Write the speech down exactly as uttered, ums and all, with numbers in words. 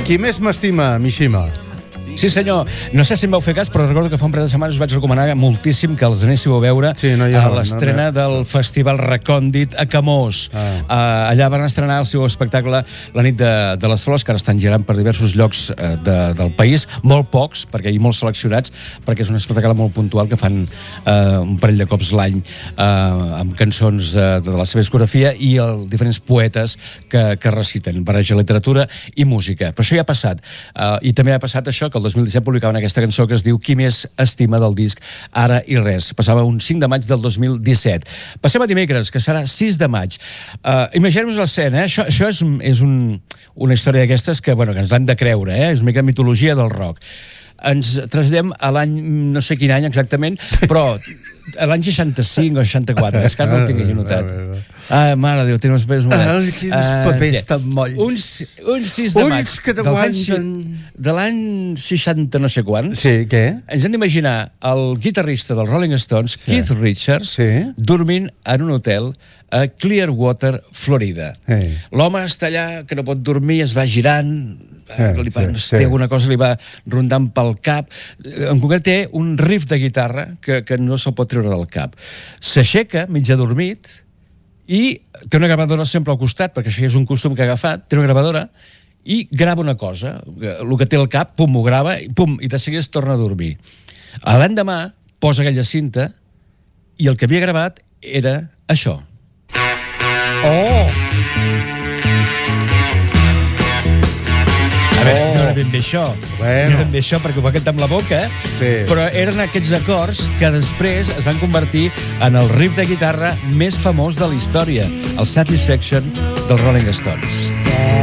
Qui més m'estima, Mishima? Sí, senyor. No sé si em vau fer cas, però recordo que fa un parell de setmanes us vaig recomanar moltíssim que els anéssiu a veure sí, no, a l'estrena no, no, del Festival Recòndit a Camós. Ah. Uh, allà van estrenar el seu espectacle La nit de, de les flors, que ara estan girant per diversos llocs uh, de, del país, molt pocs, perquè hi ha molts seleccionats, perquè és un espectacle molt puntual que fan uh, un parell de cops l'any uh, amb cançons uh, de la seva discografia i el, diferents poetes que, que reciten, barreja literatura i música. Però això ja ha passat. Uh, I també ha passat això, que el dos mil disset publicaven aquesta cançó que es diu Qui més estima, del disc Ara i res. Passava un cinc de maig del dos mil disset. Passem a dimecres, que serà sis de maig. Uh, Imaginem-nos l'escena, eh? Això, això és, és un, una història d'aquestes que, bueno, que ens l'han de creure, eh? És una mica mitologia del rock. Ens traslladem a l'any, no sé quin any exactament, però a l'any seixanta-cinc o seixanta-quatre, és que no el tinc aquí notat. Ah, mare de Déu, tenen els papers molt. Ah, quins papers uh, tan molls. Uns, uns sis de Ulls maig. que t'aguanten. De l'any seixanta no sé quants. Sí, què? Ens hem d'imaginar el guitarrista dels Rolling Stones, sí. Keith Richards, sí. dormint en un hotel a Clearwater, Florida. Hey. L'home està allà, que no pot dormir, es va girant, eh, li va, sí, sí. alguna cosa li va rondant pel cap. En concret té un riff de guitarra que, que no se'l pot treure del cap. S'aixeca, mig adormit, i té una gravadora sempre al costat, perquè això ja és un costum que ha agafat, té una gravadora, i grava una cosa. El que té al cap, pum, ho grava, i pum, i de seguida es torna a dormir. L'endemà posa aquella cinta, i el que havia gravat era això. Oh! A veure, no era ben bé això. Bueno. No era ben bé això, perquè ho va cantar amb la boca, sí. Però eren aquests acords que després es van convertir en el riff de guitarra més famós de la història, el Satisfaction dels Rolling Stones.